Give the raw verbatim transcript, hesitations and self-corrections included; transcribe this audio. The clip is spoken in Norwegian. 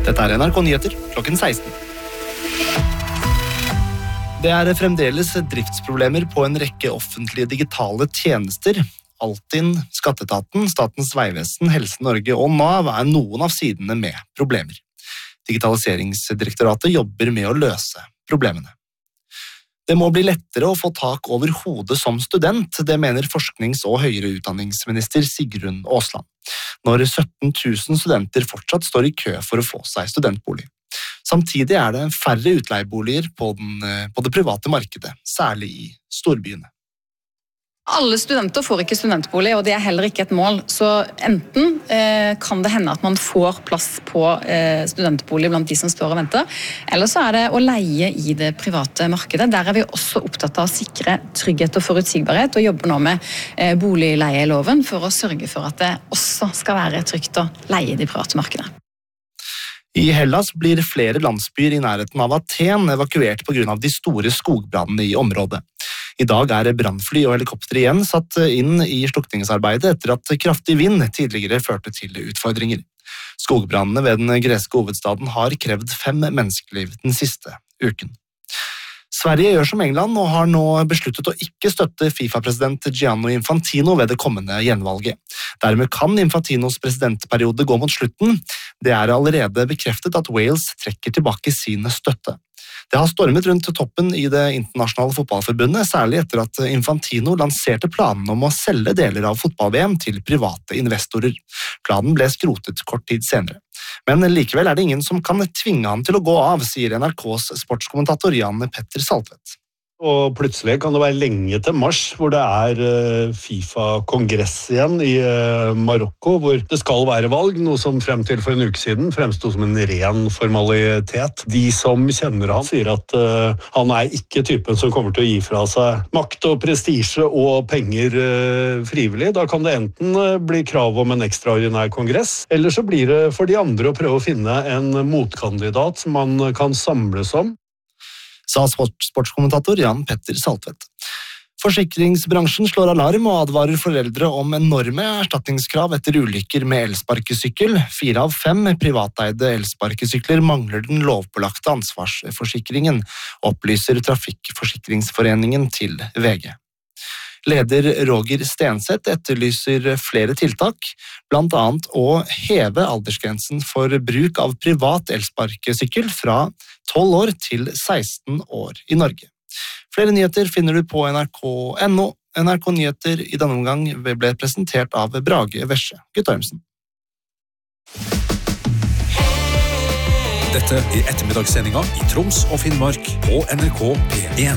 Dette er N R K Nyheter, klokken seksten. Det er fremdeles driftsproblemer på en rekke offentlige digitale tjenester. Altinn, Skatteetaten, Statens vegvesen, Helse Norge og Nav er noen av sidene med problemer. Digitaliseringsdirektoratet jobber med å løse problemene. Det må bli lettere å få tak over hodet som student, det mener forsknings- og høyere utdanningsminister Sigrun Aasland. Når sytten tusen studenter fortsatt står i kø for å få seg studentbolig. Samtidig er det færre utleieboliger på, den, på det private markedet, særlig i storbyene. Alle studenter får ikke studentbolig, og det er heller ikke et mål. Så enten eh, kan det hende at man får plass på eh, studentbolig blant de som står og venter, eller så er det å leie i det private markedet. Der er vi også opptatt av å sikre trygghet og forutsigbarhet, og jobber nå med eh, boligleieloven for å sørge for at det også skal være trygt å leie i det private markedet. I Hellas blir flere landsbyer i nærheten av Aten evakuert på grunn av de store skogbrandene i området. I dag er brannfly og helikopter igjen satt inn i slukningsarbeidet etter at kraftig vind tidligere førte til utfordringer. Skogbrandene ved den greske hovedstaden har krevd fem menneskeliv den siste uken. Sverige gjør som England og har nå besluttet å ikke støtte FIFA-president Gianni Infantino ved det kommende gjenvalget. Dermed kan Infantinos presidentperiode gå mot slutten. Det er allerede bekreftet at Wales trekker tilbake sin støtte. Det har stormet rundt toppen i det internasjonale fotballforbundet, særlig etter at Infantino lanserte planen om å selge deler av fotball-V M til private investorer. Planen ble skrotet kort tid senere. Men likevel er det ingen som kan tvinge han til å gå av, sier N R K's sportskommentator Jan Petter Saltvedt. Og plutselig kan det være lenge til mars, hvor det er FIFA-kongress igjen i Marokko, hvor det skal være valg, noe som frem til for en uke siden fremstod som en ren formalitet. De som kjenner han sier at uh, han er ikke typen som kommer til å gi fra seg makt og prestisje og penger uh, frivillig. Da kan det enten bli krav om en ekstraordinær kongress, eller så blir det for de andre å prøve å finne en motkandidat som man kan samles om. Sa sportskommentator Jan Petter Saltvedt. Forsikringsbransjen slår alarm og advarer foreldre om enorme erstatningskrav etter ulykker med elsparkesykkel. Fire av fem privateide elsparkesykler mangler den lovpålagte ansvarsforsikringen, opplyser Trafikkforsikringsforeningen til V G. Leder Roger Stenseth etterlyser flere tiltak, blant annet å heve aldersgrensen for bruk av privat elsparkesykkel fra tolv år til seksten år i Norge. Flere nyheter finner du på N R K punktum N O. N R K Nyheter i denne omgang ble presentert av Brage Vesje Guttormsen. Dette er ettermiddagssendinga i Troms og Finnmark på N R K P en.